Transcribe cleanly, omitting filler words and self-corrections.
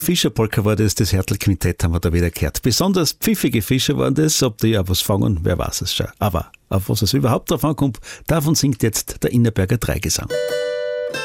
Fischerpolka war das Hertel-Quintett haben wir da wieder gehört. Besonders pfiffige Fischer waren das, ob die ja was fangen, wer weiß es schon. Aber auf was es überhaupt drauf ankommt, davon singt jetzt der Innerberger Dreigesang.